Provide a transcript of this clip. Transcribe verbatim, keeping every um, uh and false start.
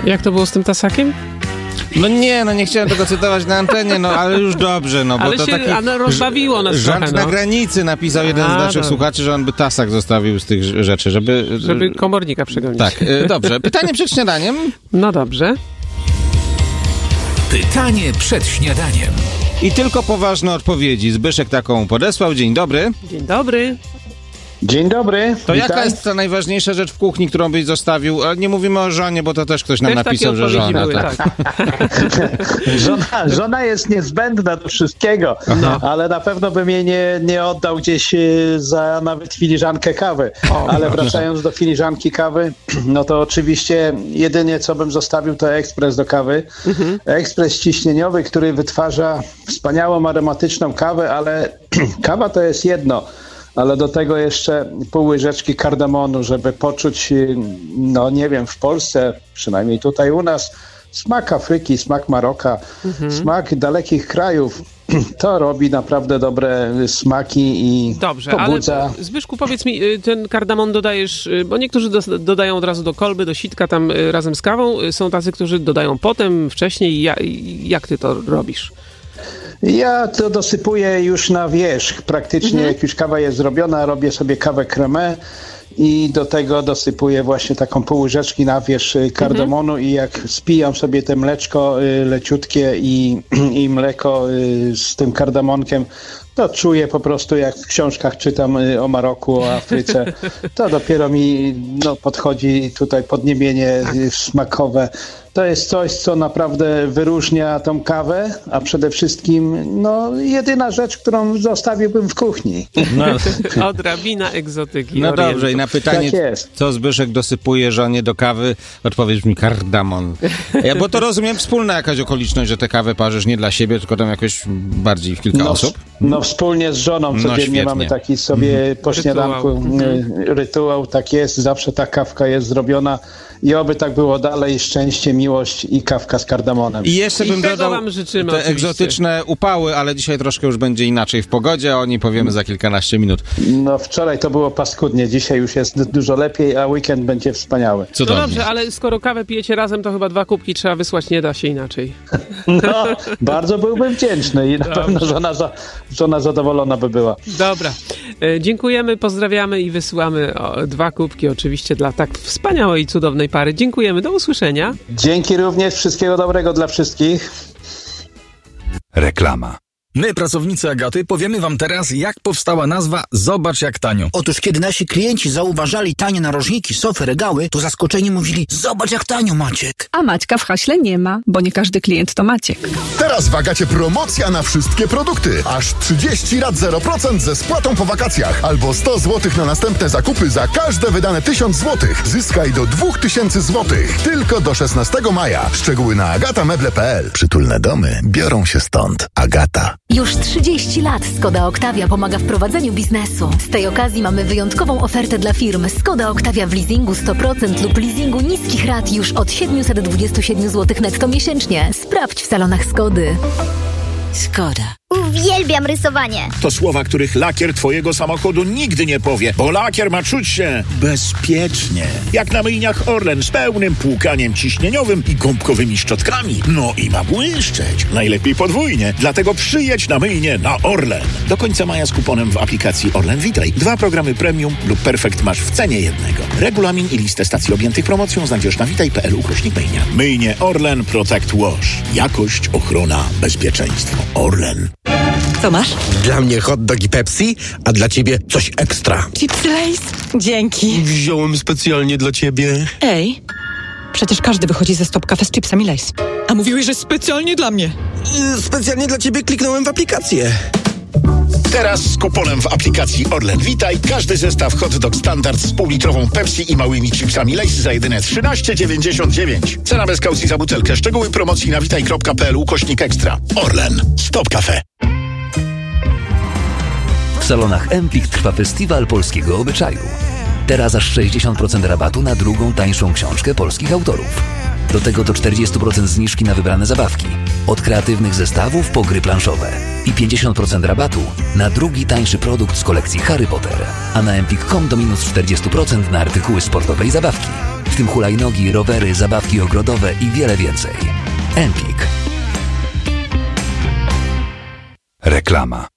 Jak to było z tym tasakiem? No nie, no nie chciałem tego cytować na antenie, no ale już dobrze, no bo ale to się, taki... Ale rozbawiło nas Rząd trochę, na no. granicy napisał jeden A, z naszych dobra. słuchaczy, że on by tasak zostawił z tych rzeczy, żeby... Żeby komornika przegonić. Tak, y, dobrze. Pytanie przed śniadaniem? No dobrze. Pytanie przed śniadaniem. I tylko poważne odpowiedzi. Zbyszek taką podesłał. Dzień dobry. Dzień dobry. Dzień dobry. To witam. jaka jest ta najważniejsza rzecz w kuchni, którą byś zostawił? Ale nie mówimy o żonie, bo to też ktoś nam Też napisał, takie że żona. były, Tak. tak. żona, żona jest niezbędna do wszystkiego, No. ale na pewno bym jej nie, nie oddał gdzieś y, za nawet filiżankę kawy. O. Ale wracając do filiżanki kawy, no to oczywiście jedynie co bym zostawił to ekspres do kawy. Mhm. Ekspres ciśnieniowy, który wytwarza wspaniałą aromatyczną kawę, ale kawa to jest jedno. Ale do tego jeszcze pół łyżeczki kardamonu, żeby poczuć, no nie wiem, w Polsce, przynajmniej tutaj u nas, smak Afryki, smak Maroka, mhm. smak dalekich krajów. To robi naprawdę dobre smaki i Dobrze, pobudza. ale Zbyszku, powiedz mi, ten kardamon dodajesz, bo niektórzy do, dodają od razu do kolby, do sitka tam razem z kawą, są tacy, którzy dodają potem, wcześniej. Ja, jak ty to robisz? Ja to dosypuję już na wierzch. Praktycznie mhm. jak już kawa jest zrobiona, robię sobie kawę cremę i do tego dosypuję właśnie taką pół łyżeczki na wierzch kardamonu mhm. i jak spijam sobie te mleczko y, leciutkie i, i mleko y, z tym kardamonkiem, to czuję po prostu, jak w książkach czytam y, o Maroku, o Afryce. To dopiero mi no, podchodzi tutaj podniebienie y, smakowe. To jest coś, co naprawdę wyróżnia tą kawę, a przede wszystkim no, jedyna rzecz, którą zostawiłbym w kuchni. No. Odrobina egzotyki. No Orientu. dobrze, i na pytanie, Tak jest. co Zbyszek dosypuje żonie do kawy, odpowiedź mi kardamon. Ja, bo to rozumiem wspólna jakaś okoliczność, że tę kawę parzysz nie dla siebie, tylko tam jakoś bardziej w kilka no, osób. No wspólnie z żoną No, codziennie świetnie. mamy taki sobie po śniadanku Rytuał. rytuał. rytuał, tak jest, zawsze ta kawka jest zrobiona i oby tak było dalej, szczęście, miłość i kawka z kardamonem. I jeszcze I bym tego dodał wam życzymy, te oczywiście. egzotyczne upały, ale dzisiaj troszkę już będzie inaczej w pogodzie, a o niej powiemy za kilkanaście minut. No wczoraj to było paskudnie, dzisiaj już jest dużo lepiej, a weekend będzie wspaniały. No Cudownie. dobrze, ale skoro kawę pijecie razem, to chyba dwa kubki trzeba wysłać, nie da się inaczej. No, bardzo byłbym wdzięczny i na Dobrze. pewno żona, za, żona zadowolona by była. Dobra. E, dziękujemy, pozdrawiamy i wysyłamy o, dwa kubki oczywiście dla tak wspaniałej i cudownej pary. Dziękujemy, do usłyszenia. Dzięki również, wszystkiego dobrego dla wszystkich. Reklama. My, pracownicy Agaty, powiemy wam teraz, jak powstała nazwa Zobacz jak tanio. Otóż kiedy nasi klienci zauważali tanie narożniki, sofy, regały, to zaskoczeni mówili: zobacz jak tanio, Maciek. A Maćka w haśle nie ma, bo nie każdy klient to Maciek. Teraz w Agacie promocja na wszystkie produkty. Aż trzydzieści rat zero procent ze spłatą po wakacjach. Albo sto złotych na następne zakupy za każde wydane tysiąc złotych. Zyskaj do dwa tysiące złotych. Tylko do szesnastego maja. Szczegóły na agatameble kropka p l. Przytulne domy biorą się stąd. Agata. Już trzydzieści lat Skoda Octavia pomaga w prowadzeniu biznesu. Z tej okazji mamy wyjątkową ofertę dla firm. Skoda Octavia w leasingu sto procent lub leasingu niskich rat już od siedemset dwadzieścia siedem złotych netto miesięcznie. Sprawdź w salonach Skody. Skoda. Uwielbiam rysowanie. To słowa, których lakier twojego samochodu nigdy nie powie, bo lakier ma czuć się bezpiecznie. Jak na myjniach Orlen z pełnym płukaniem ciśnieniowym i gąbkowymi szczotkami. No i ma błyszczeć. Najlepiej podwójnie. Dlatego przyjedź na myjnię na Orlen. Do końca maja z kuponem w aplikacji Orlen Witaj. Dwa programy premium lub perfekt masz w cenie jednego. Regulamin i listę stacji objętych promocją znajdziesz na witaj kropka p l ukośnik myjnia. Myjnie Orlen Protect Wash. Jakość, ochrona, bezpieczeństwo. Orlen. Co masz? Dla mnie hot dog i Pepsi, a dla ciebie coś ekstra. Chipsy Lay's? Dzięki. Wziąłem specjalnie dla ciebie. Ej, przecież każdy wychodzi ze Stop Cafe z chipsami Lay's. A mówiłeś, że specjalnie dla mnie. Yy, specjalnie dla ciebie kliknąłem w aplikację. Teraz z kuponem w aplikacji Orlen Witaj każdy zestaw hot dog standard z półlitrową Pepsi i małymi chipsami Lay's za jedyne trzynaście dziewięćdziesiąt dziewięć. Cena bez kaucji za butelkę. Szczegóły promocji na witaj kropka p l ukośnik ekstra. Orlen. Stop Cafe. W salonach Empik trwa festiwal polskiego obyczaju. Teraz aż sześćdziesiąt procent rabatu na drugą tańszą książkę polskich autorów. Do tego do czterdzieści procent zniżki na wybrane zabawki. Od kreatywnych zestawów po gry planszowe. I pięćdziesiąt procent rabatu na drugi tańszy produkt z kolekcji Harry Potter. A na empik kropka com do minus czterdzieści procent na artykuły sportowe i zabawki. tym hulajnogi, rowery, zabawki ogrodowe i wiele więcej. Empik. Reklama.